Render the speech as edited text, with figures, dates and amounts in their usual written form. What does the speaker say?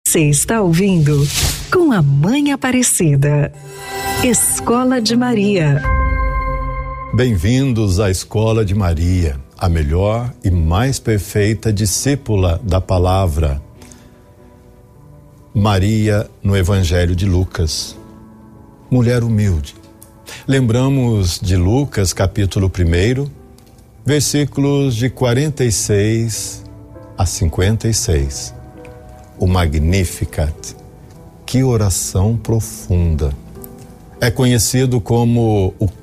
Você está ouvindo Com a Mãe Aparecida. Escola de Maria. Bem-vindos à Escola de Maria, a melhor e mais perfeita discípula da palavra. Maria no Evangelho de Lucas, mulher humilde. Lembramos de Lucas capítulo 1, versículos de 46 a 56. O Magnificat. Que oração profunda. É conhecido como o